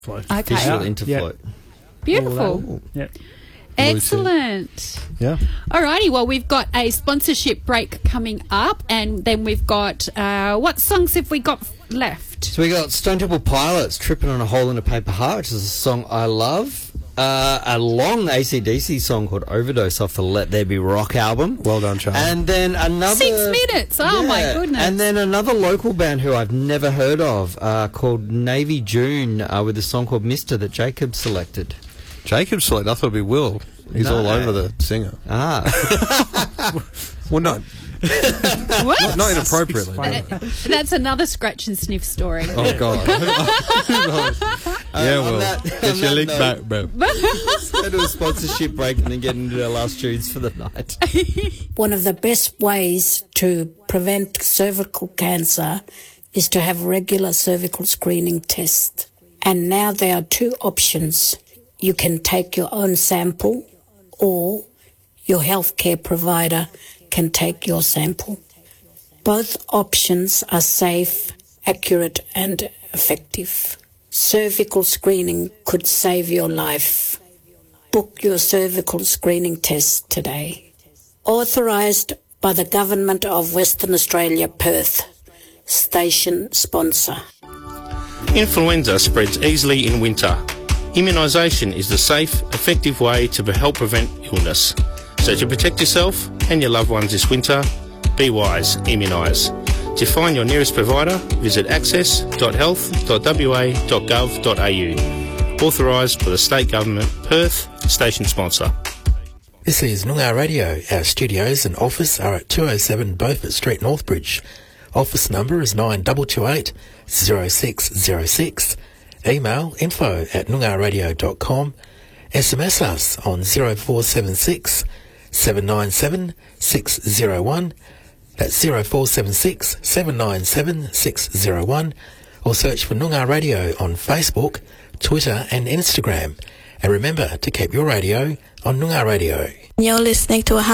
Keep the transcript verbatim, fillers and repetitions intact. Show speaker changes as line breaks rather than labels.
Float.
Okay.
Visual
Yeah.
Interfloat.
Beautiful.
Yep.
Excellent.
Yeah.
Alrighty, well, we've got a sponsorship break coming up, and then we've got, uh, what songs have we got left?
So we got Stone Temple Pilots, Tripping on a Hole in a Paper Heart, which is a song I love. Uh, a long A C D C song called Overdose off the Let There Be Rock album.
Well done, Charlie.
And then another...
Six minutes. Oh, my
Yeah.
goodness.
And then another local band who I've never heard of uh, called Navy June uh, with a song called Mister that Jacob selected.
Jacob select. I thought it'd be Will. He's
No.
all over the singer.
Ah.
Well, no,
What?
not inappropriately.
Uh, That's another scratch and sniff story.
Oh, God.
Yeah,
Um, on
Will.
that-
Get
on
your
that
leg
note,
back, bro.
Let's go to a sponsorship break and then get into our last tunes for the night.
One of the best ways to prevent cervical cancer is to have regular cervical screening tests. And now there are two options. You can take your own sample, or your healthcare provider can take your sample. Both options are safe, accurate and effective. Cervical screening could save your life. Book your cervical screening test today. Authorised by the Government of Western Australia, Perth. Station sponsor.
Influenza spreads easily in winter. Immunisation is the safe, effective way to help prevent illness. So to protect yourself and your loved ones this winter, be wise, immunise. To find your nearest provider, visit access dot health dot w a dot gov dot a u. Authorised by the State Government, Perth, station sponsor.
This is Noongar Radio. Our studios and office are at two oh seven Beaufort Street, Northbridge. Office number is nine two two eight, oh six oh six. Email info at noongar radio dot com. S M S us on zero four seven six, seven nine seven, six oh one. That's zero four seven six, seven nine seven, six oh one. Or search for Noongar Radio on Facebook, Twitter and Instagram. And remember to keep your radio on Noongar Radio.
You're listening to a